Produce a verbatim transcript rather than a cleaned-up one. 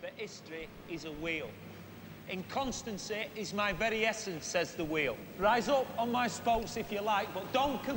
for history is a wheel. Inconstancy is my very essence, says the wheel. Rise up on my spokes if you like, but don't